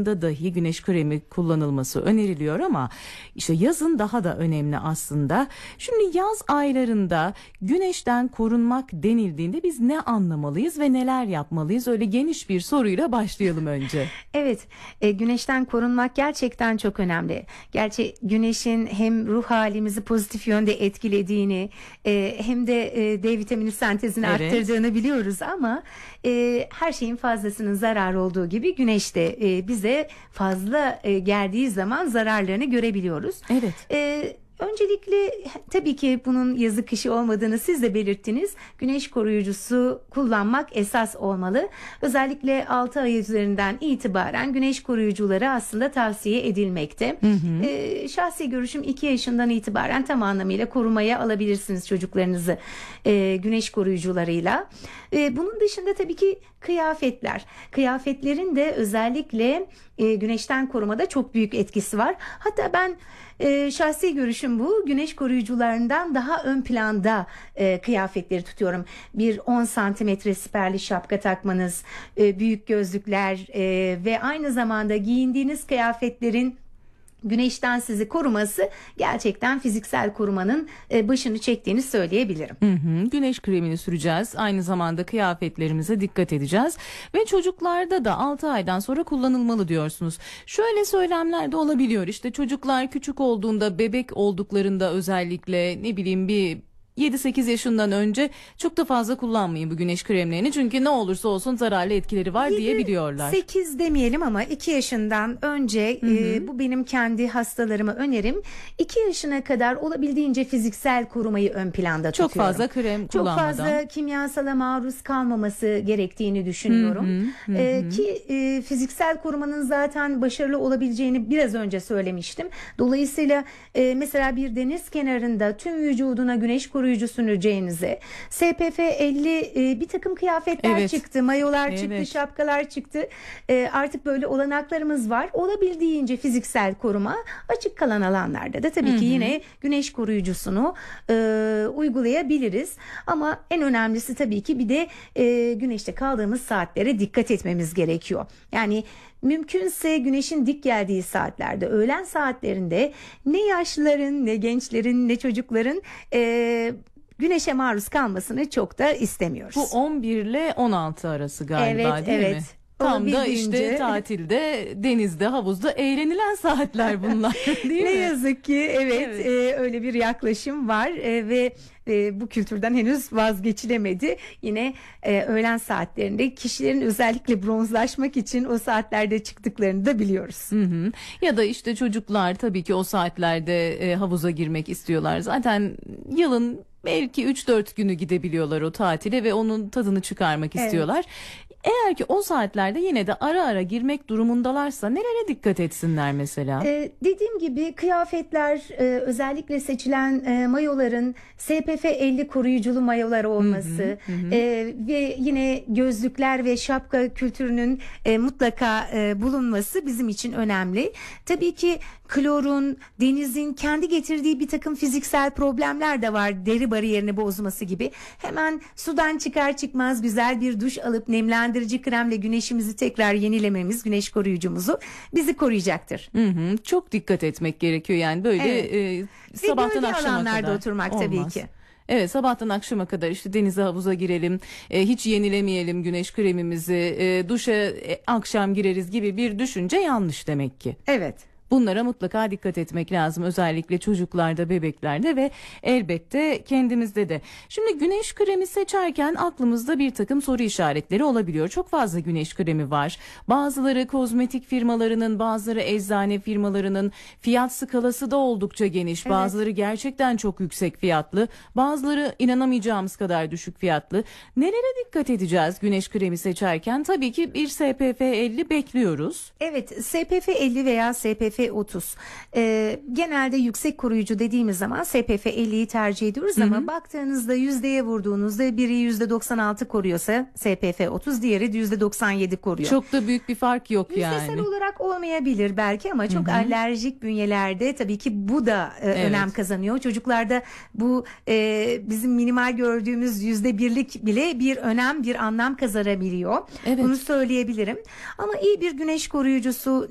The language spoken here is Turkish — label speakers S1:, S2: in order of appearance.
S1: aylarında dahi güneş kremi kullanılması öneriliyor ama işte yazın daha da önemli aslında. Şimdi yaz aylarında güneşten korunmak denildiğinde biz ne anlamalıyız ve neler yapmalıyız? Öyle geniş bir soruyla başlayalım önce.
S2: Evet, güneşten korunmak gerçekten çok önemli. Gerçi güneşin hem ruh halimizi pozitif yönde etkilediğini hem de D vitamini sentezini
S1: Evet.
S2: arttırdığını biliyoruz ama her şeyin fazlasının zararı olduğu gibi güneş de bize fazla geldiği zaman zararlarını görebiliyoruz.
S1: Evet.
S2: Öncelikle tabii ki bunun yazı kışı olmadığını siz de belirttiniz. Güneş koruyucusu kullanmak esas olmalı. Özellikle 6 ay üzerinden itibaren güneş koruyucuları aslında tavsiye edilmekte. Şahsi görüşüm 2 yaşından itibaren tam anlamıyla korumaya alabilirsiniz çocuklarınızı güneş koruyucularıyla. Bunun dışında tabii ki kıyafetler. Kıyafetlerin de özellikle güneşten korumada çok büyük etkisi var. Hatta ben şahsi görüşüm bu. Güneş koruyucularından daha ön planda kıyafetleri tutuyorum. Bir 10 santimetre siperli şapka takmanız, büyük gözlükler ve aynı zamanda giyindiğiniz kıyafetlerin güneşten sizi koruması gerçekten fiziksel korumanın başını çektiğini söyleyebilirim.
S1: Güneş kremini süreceğiz. Aynı zamanda kıyafetlerimize dikkat edeceğiz. Ve çocuklarda da 6 aydan sonra kullanılmalı diyorsunuz. Şöyle söylemler de olabiliyor. İşte çocuklar küçük olduğunda, bebek olduklarında özellikle ne bileyim bir 7-8 yaşından önce çok da fazla kullanmayın bu güneş kremlerini. Çünkü ne olursa olsun zararlı etkileri var diyebiliyorlar.
S2: 8 demeyelim ama 2 yaşından önce bu benim kendi hastalarıma önerim. 2 yaşına kadar olabildiğince fiziksel korumayı ön planda
S1: Çok
S2: tutuyorum.
S1: fazla krem
S2: Çok
S1: kullanmadan.
S2: fazla kimyasala maruz kalmaması gerektiğini düşünüyorum. Ki fiziksel korumanın zaten başarılı olabileceğini biraz önce söylemiştim. Dolayısıyla mesela bir deniz kenarında tüm vücuduna güneş koruyucu süreceğinize SPF 50 bir takım kıyafetler
S1: Evet.
S2: çıktı, mayolar çıktı,
S1: Evet.
S2: şapkalar çıktı. Artık böyle olanaklarımız var. Olabildiğince fiziksel koruma, açık kalan alanlarda da tabii ki yine güneş koruyucusunu uygulayabiliriz. Ama en önemlisi tabii ki bir de güneşte kaldığımız saatlere dikkat etmemiz gerekiyor. Yani mümkünse güneşin dik geldiği saatlerde, öğlen saatlerinde ne yaşlıların, ne gençlerin, ne çocukların güneşe maruz kalmasını çok da istemiyoruz.
S1: Bu 11 ile 16 arası galiba
S2: Evet,
S1: değil mi?
S2: evet.
S1: Tam da
S2: Olabildiğince.
S1: işte tatilde, denizde, havuzda eğlenilen saatler bunlar değil
S2: Ne
S1: mi?
S2: yazık ki evet,
S1: Evet.
S2: öyle bir yaklaşım var ve bu kültürden henüz vazgeçilemedi. Yine öğlen saatlerinde kişilerin özellikle bronzlaşmak için o saatlerde çıktıklarını da biliyoruz.
S1: Ya da işte çocuklar tabii ki o saatlerde havuza girmek istiyorlar. Zaten yılın belki 3-4 günü gidebiliyorlar o tatile ve onun tadını çıkarmak
S2: Evet.
S1: istiyorlar. Eğer ki o saatlerde yine de ara ara girmek durumundalarsa nelere dikkat etsinler mesela?
S2: Dediğim gibi kıyafetler, özellikle seçilen mayoların SPF 50 koruyuculu mayolar olması ve yine gözlükler ve şapka kültürünün mutlaka bulunması bizim için önemli. Tabii ki klorun, denizin kendi getirdiği bir takım fiziksel problemler de var. Deri bariyerini bozması gibi. Hemen sudan çıkar çıkmaz güzel bir duş alıp nemlendirici kremle güneşimizi tekrar yenilememiz, güneş koruyucumuzu bizi koruyacaktır.
S1: Çok dikkat etmek gerekiyor yani böyle sabahtan
S2: gölge
S1: akşama
S2: alanlarda
S1: kadar
S2: oturmak tabii
S1: olmaz.
S2: ki.
S1: Evet, sabahtan akşama kadar işte denize, havuza girelim, hiç yenilemeyelim güneş kremimizi, duşa akşam gireriz gibi bir düşünce yanlış demek ki.
S2: Evet.
S1: Bunlara mutlaka dikkat etmek lazım, özellikle çocuklarda, bebeklerde ve elbette kendimizde de. Şimdi güneş kremi seçerken aklımızda bir takım soru işaretleri olabiliyor. Çok fazla güneş kremi var. Bazıları kozmetik firmalarının, bazıları eczane firmalarının, fiyat skalası da oldukça geniş.
S2: Evet.
S1: Bazıları gerçekten çok yüksek fiyatlı, bazıları inanamayacağımız kadar düşük fiyatlı. Nelere dikkat edeceğiz güneş kremi seçerken? Tabii ki bir SPF 50 bekliyoruz.
S2: Evet, SPF 50 veya SPF 30. Genelde yüksek koruyucu dediğimiz zaman SPF 50'yi tercih ediyoruz ama baktığınızda yüzdeye vurduğunuzda biri %96 koruyorsa SPF 30, diğeri %97 koruyor.
S1: Çok da büyük bir fark yok
S2: Yüzdesel
S1: yani.
S2: olarak olmayabilir belki ama çok alerjik bünyelerde tabii ki bu da önem kazanıyor. Çocuklarda bu bizim minimal gördüğümüz %1'lik bile bir önem, bir anlam kazanabiliyor.
S1: Evet.
S2: Bunu söyleyebilirim. Ama iyi bir güneş koruyucusu